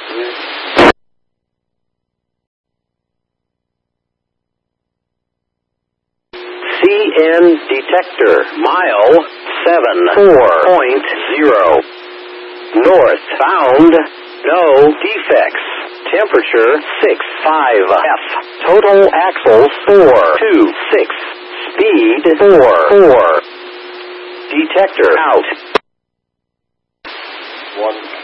CN detector, mile 74.0. North bound, no defects. Temperature 65 F. Total axles 426. Speed 44. Detector out. 1.